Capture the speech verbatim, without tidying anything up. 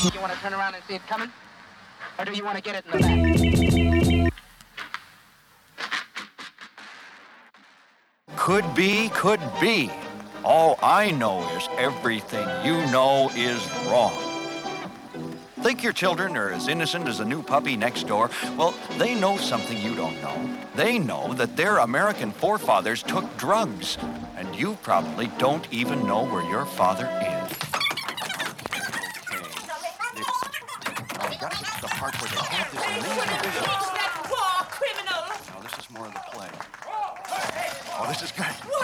You want to turn around and see it coming? Or do you want to get it in the back? Could be, could be. All I know is everything you know is wrong. Think your children are as innocent as a new puppy next door? Well, they know something you don't know. They know that their American forefathers took drugs, and you probably don't even know where your father is. Okay. It's, oh, that's the part where they have this amazing vision. That war criminal! No, this is more of the play. Oh, this is good.